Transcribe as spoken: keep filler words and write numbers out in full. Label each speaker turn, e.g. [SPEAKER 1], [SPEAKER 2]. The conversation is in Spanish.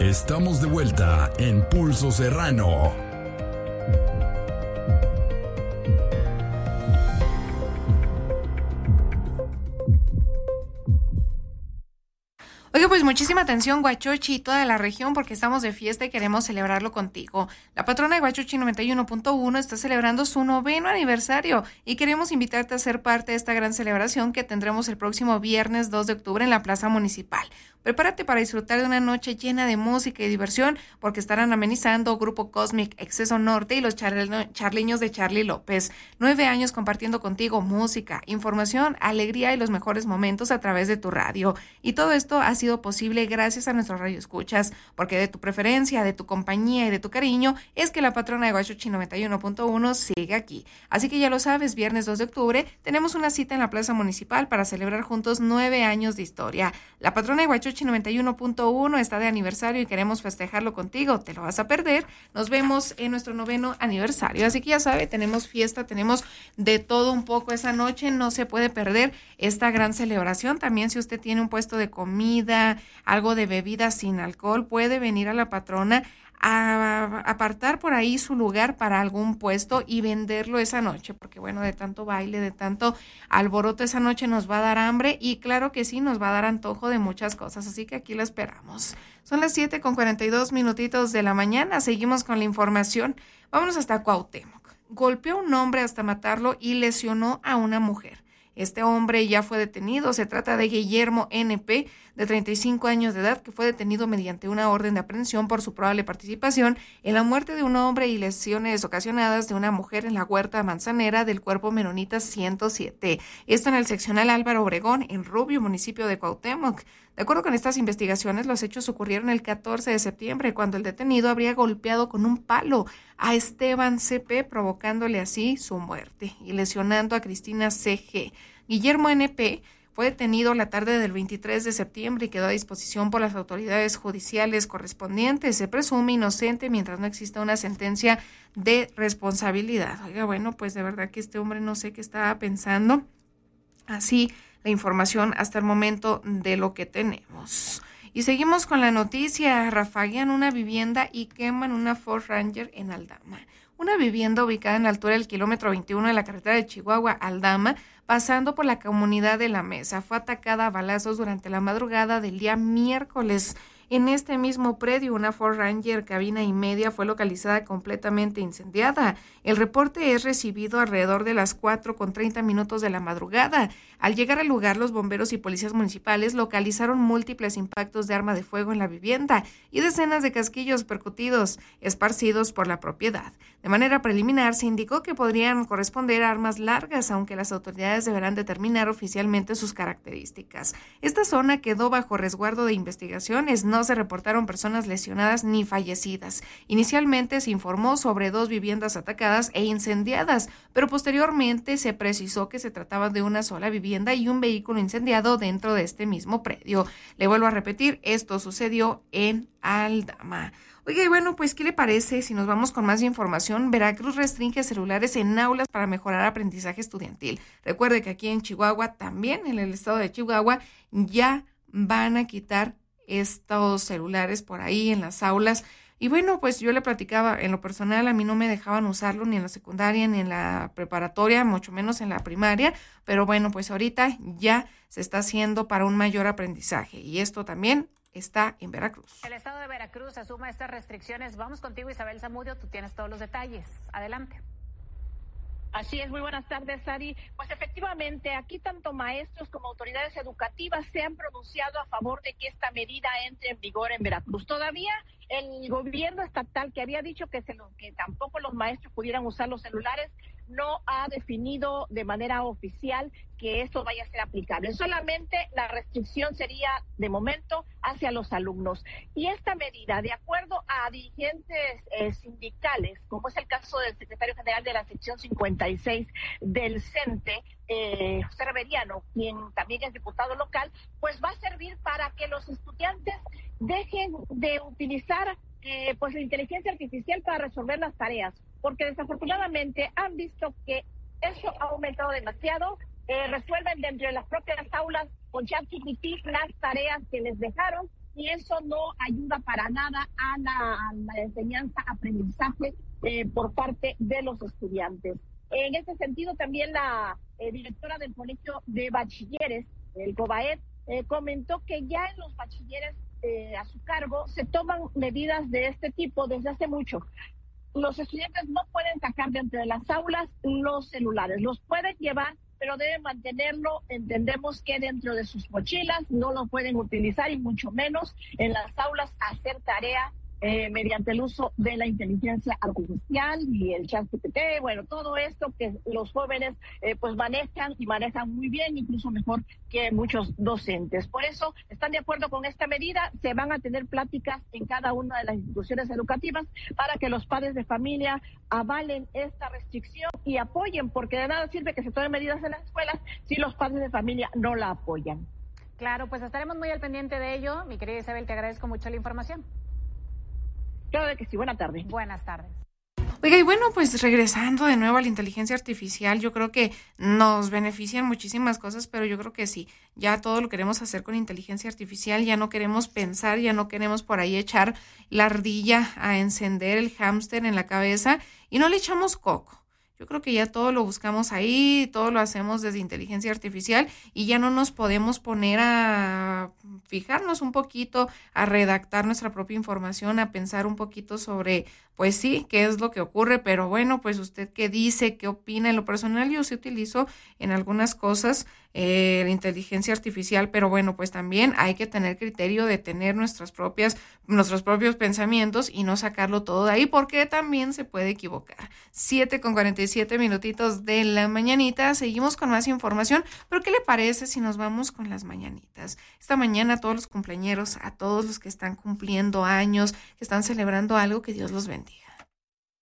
[SPEAKER 1] Estamos de vuelta en Pulso Serrano.
[SPEAKER 2] Oiga, pues muchísima atención, Huachochi y toda la región, porque estamos de fiesta y queremos celebrarlo contigo. La patrona de Huachochi noventa y uno punto uno está celebrando su noveno aniversario y queremos invitarte a ser parte de esta gran celebración que tendremos el próximo viernes dos de octubre en la Plaza Municipal. Prepárate para disfrutar de una noche llena de música y diversión, porque estarán amenizando Grupo Cosmic, Exceso Norte y los charle- charliños de Charly López. Nueve años compartiendo contigo música, información, alegría y los mejores momentos a través de tu radio. Y todo esto ha sido posible gracias a nuestros radioescuchas, porque de tu preferencia, de tu compañía y de tu cariño es que la patrona de Huachochi noventa y uno punto uno sigue aquí. Así que ya lo sabes, viernes dos de octubre tenemos una cita en la Plaza Municipal para celebrar juntos nueve años de historia. La patrona de Huachochi noventa y uno punto uno está de aniversario y queremos festejarlo contigo. ¿Te lo vas a perder? Nos vemos en nuestro noveno aniversario. Así que ya sabe, tenemos fiesta, tenemos de todo un poco esa noche. No se puede perder esta gran celebración. También si usted tiene un puesto de comida, algo de bebida sin alcohol, puede venir a la patrona a apartar por ahí su lugar para algún puesto y venderlo esa noche, porque bueno, de tanto baile, de tanto alboroto esa noche nos va a dar hambre y claro que sí, nos va a dar antojo de muchas cosas, así que aquí la esperamos. Son las siete con cuarenta y dos minutitos de la mañana, seguimos con la información. Vámonos hasta Cuauhtémoc. Golpeó a un hombre hasta matarlo y lesionó a una mujer. Este hombre ya fue detenido. Se trata de Guillermo N P, de treinta y cinco años de edad, que fue detenido mediante una orden de aprehensión por su probable participación en la muerte de un hombre y lesiones ocasionadas de una mujer en la Huerta Manzanera del Cuerpo Menonita ciento siete. Esto en el seccional Álvaro Obregón, en Rubio, municipio de Cuauhtémoc. De acuerdo con estas investigaciones, los hechos ocurrieron el catorce de septiembre, cuando el detenido habría golpeado con un palo a Esteban C P, provocándole así su muerte y lesionando a Cristina C G. Guillermo N P fue detenido la tarde del veintitrés de septiembre y quedó a disposición por las autoridades judiciales correspondientes. Se presume inocente mientras no exista una sentencia de responsabilidad. Oiga, bueno, pues de verdad que este hombre no sé qué estaba pensando. Así la información hasta el momento de lo que tenemos. Y seguimos con la noticia. Rafaguean una vivienda y queman una Ford Ranger en Aldama. Una vivienda ubicada en la altura del kilómetro veintiuno de la carretera de Chihuahua a Aldama, pasando por la comunidad de La Mesa, fue atacada a balazos durante la madrugada del día miércoles. En este mismo predio, una Ford Ranger cabina y media fue localizada completamente incendiada. El reporte es recibido alrededor de las cuatro con treinta minutos de la madrugada. Al llegar al lugar, los bomberos y policías municipales localizaron múltiples impactos de arma de fuego en la vivienda y decenas de casquillos percutidos esparcidos por la propiedad. De manera preliminar, se indicó que podrían corresponder a armas largas, aunque las autoridades deberán determinar oficialmente sus características. Esta zona quedó bajo resguardo de investigaciones. No se reportaron personas lesionadas ni fallecidas. Inicialmente se informó sobre dos viviendas atacadas e incendiadas, pero posteriormente se precisó que se trataba de una sola vivienda y un vehículo incendiado dentro de este mismo predio. Le vuelvo a repetir, esto sucedió en Aldama. Oiga, y bueno, pues, ¿qué le parece si nos vamos con más información? Veracruz restringe celulares en aulas para mejorar aprendizaje estudiantil. Recuerde que aquí en Chihuahua, también en el estado de Chihuahua, ya van a quitar estos celulares por ahí en las aulas. Y bueno, pues yo le platicaba, en lo personal a mí no me dejaban usarlo ni en la secundaria ni en la preparatoria, mucho menos en la primaria, pero bueno, pues ahorita ya se está haciendo para un mayor aprendizaje y esto también está en Veracruz.
[SPEAKER 3] El estado de Veracruz se suma a estas restricciones. Vamos contigo, Isabel Zamudio, tú tienes todos los detalles. Adelante.
[SPEAKER 4] Así es, muy buenas tardes, Sari. Pues efectivamente, aquí tanto maestros como autoridades educativas se han pronunciado a favor de que esta medida entre en vigor en Veracruz. Todavía el gobierno estatal, que había dicho que, se lo, que tampoco los maestros pudieran usar los celulares, no ha definido de manera oficial que esto vaya a ser aplicable. Solamente la restricción sería, de momento, hacia los alumnos. Y esta medida, de acuerdo a dirigentes eh, sindicales, como es el caso del secretario general de la sección cincuenta y seis del CENTE, eh, José Reveriano, quien también es diputado local, pues va a servir para que los estudiantes dejen de utilizar eh, pues la inteligencia artificial para resolver las tareas, porque desafortunadamente han visto que eso ha aumentado demasiado. Eh, resuelven dentro de las propias aulas con ChatGPT las tareas que les dejaron y eso no ayuda para nada a la, a la enseñanza, aprendizaje eh, por parte de los estudiantes. En este sentido, también la eh, directora del Colegio de Bachilleres, el COBAED, eh, comentó que ya en los bachilleres eh, a su cargo se toman medidas de este tipo desde hace mucho. Los estudiantes no pueden sacar de entre las aulas los celulares, los pueden llevar, pero deben mantenerlo, entendemos que dentro de sus mochilas, no lo pueden utilizar y mucho menos en las aulas hacer tarea eh, mediante el uso de la inteligencia artificial y el chat G P T, bueno, todo esto que los jóvenes eh, pues manejan y manejan muy bien, incluso mejor que muchos docentes. Por eso están de acuerdo con esta medida, se van a tener pláticas en cada una de las instituciones educativas para que los padres de familia avalen esta restricción y apoyen, porque de nada sirve que se tomen medidas en las escuelas si los padres de familia no la apoyan.
[SPEAKER 3] Claro, pues estaremos muy al pendiente de ello. Mi querida Isabel, te agradezco mucho la información.
[SPEAKER 4] Claro que sí, buenas tardes.
[SPEAKER 3] Buenas tardes.
[SPEAKER 2] Oiga, y bueno, pues regresando de nuevo a la inteligencia artificial, yo creo que nos benefician muchísimas cosas, pero yo creo que sí, ya todo lo queremos hacer con inteligencia artificial, ya no queremos pensar, ya no queremos por ahí echar la ardilla a encender el hámster en la cabeza y no le echamos coco. Yo creo que ya todo lo buscamos ahí, todo lo hacemos desde inteligencia artificial y ya no nos podemos poner a fijarnos un poquito, a redactar nuestra propia información, a pensar un poquito sobre, pues sí, qué es lo que ocurre, pero bueno, pues usted qué dice, qué opina. En lo personal yo sí utilizo en algunas cosas eh, la inteligencia artificial, pero bueno, pues también hay que tener criterio de tener nuestras propias, nuestros propios pensamientos y no sacarlo todo de ahí, porque también se puede equivocar. siete con cuarenta y siete minutitos de la mañanita, seguimos con más información, pero ¿qué le parece si nos vamos con las mañanitas? Esta mañana a todos los cumpleañeros, a todos los que están cumpliendo años, que están celebrando algo, que Dios los bendiga.